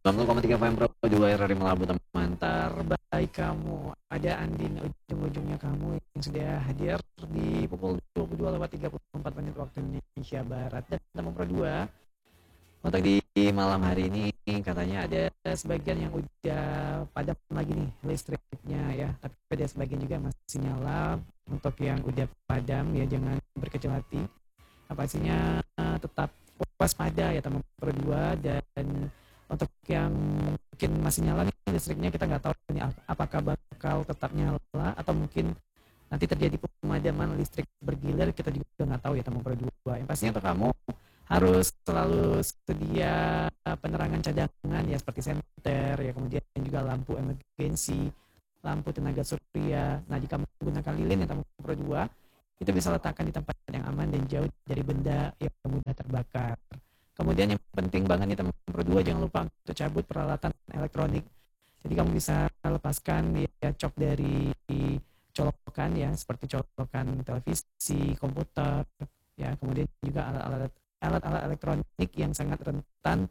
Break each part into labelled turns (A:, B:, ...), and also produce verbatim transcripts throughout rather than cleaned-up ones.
A: sembilan puluh koma tiga F M Pro dua R R Melabu teman terbaik kamu. Ada Andin, ujung-ujungnya kamu yang sudah hadir di pukul dua puluh dua lewat tiga puluh empat menit waktu Indonesia Barat. Dan teman Pro dua, untuk di malam hari ini katanya ada sebagian yang udah padam lagi nih listriknya ya, tapi ada sebagian juga masih nyala. Untuk yang udah padam ya jangan berkecil hati, pastinya tetap waspada ya teman Pro dua. Dan untuk yang mungkin masih nyala nih listriknya, kita nggak tahu nih apakah bakal tetap nyala atau mungkin nanti terjadi pemadaman listrik bergilir, kita juga nggak tahu ya teman Pro dua. Yang pastinya untuk kamu harus selalu sedia penerangan cadangan ya, seperti senter ya, kemudian juga lampu emergensi, lampu tenaga surya. Nah jika menggunakan lilin ya teman Pro dua, itu bisa letakkan di tempat yang aman dan jauh dari benda yang mudah terbakar. Kemudian yang penting banget nih teman Pro dua, jangan lupa untuk cabut peralatan elektronik. Jadi kamu bisa lepaskan ya cok dari colokan ya, seperti colokan televisi, komputer ya, kemudian juga alat-alat alat-alat elektronik yang sangat rentan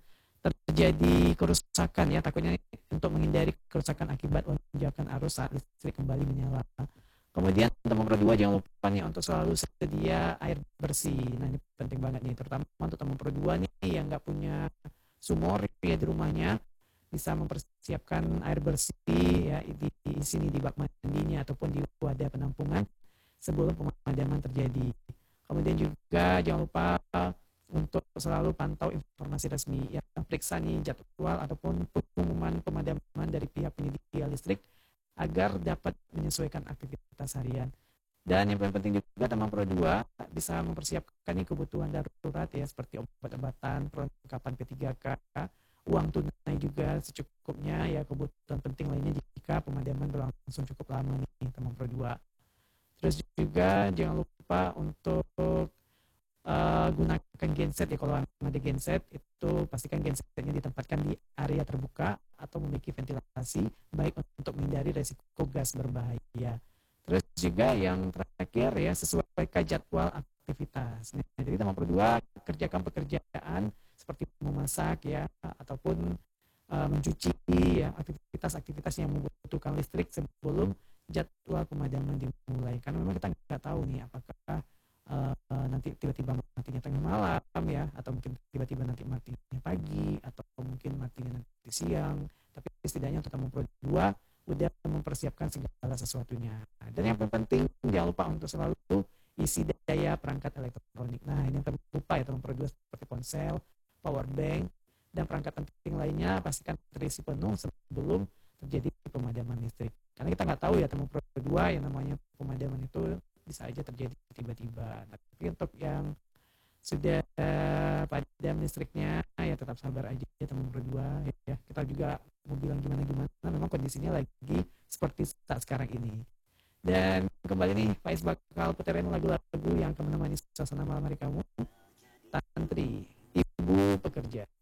A: terjadi kerusakan ya, takutnya untuk menghindari kerusakan akibat lonjakan arus saat listrik kembali menyala. Kemudian teman Pro dua jangan lupa nih untuk selalu sedia air bersih. Nah ini penting banget nih, terutama untuk teman Pro dua nih yang nggak punya sumur ya di rumahnya, bisa mempersiapkan air bersih ya di, di sini di bak mandinya ataupun di wadah penampungan sebelum pemadaman terjadi. Kemudian juga jangan lupa untuk selalu pantau informasi resmi ya, periksa nih jadwal ataupun pengumuman pemadaman dari pihak penyedia listrik agar dapat menyesuaikan aktivitas harian. Dan yang paling penting juga teman Pro dua bisa mempersiapkan nih kebutuhan darurat ya, seperti obat-obatan, perlengkapan P tiga K, uang tunai juga secukupnya ya, kebutuhan penting lainnya jika pemadaman berlangsung cukup lama nih teman Pro dua. Terus juga jangan lupa untuk uh, gunakan genset ya, kalau ada genset itu pastikan gensetnya ditempatkan di area terbuka atau memiliki ventilasi baik untuk menghindari resiko gas berbahaya. Terus juga yang terakhir ya, sesuaikan jadwal aktivitas. Nah, jadi teman Pro dua kerjakan pekerjaan seperti memasak ya, ataupun uh, mencuci ya, aktivitas-aktivitas yang membutuhkan listrik sebelum jadwal pemadaman dimulai. Karena memang kita nggak tahu nih apakah uh, uh, nanti tiba-tiba matinya tengah malam ya, atau mungkin tiba-tiba nanti matinya pagi, atau mungkin matinya nanti siang. Tapi setidaknya untuk teman Pro dua udah mempersiapkan segala sesuatunya. Dan yang penting jangan lupa untuk selalu isi daya perangkat elektronik. Nah ini yang terlupa ya teman Pro dua, seperti ponsel, power bank, dan perangkat penting lainnya pastikan terisi penuh sebelum terjadi pemadaman listrik. Karena kita nggak tahu ya teman Pro dua, yang namanya pemadaman itu bisa aja terjadi tiba-tiba. Nah, tapi untuk yang sudah uh, padam listriknya ya tetap sabar aja ya teman Pro dua ya. Kita juga mau bilang gimana-gimana, memang kondisinya lagi seperti saat sekarang ini. Dan kembali nih Faiz bakal puterin lagu-lagu yang akan menemani suasana malam hari kamu. Tantri, Ibu Pekerja.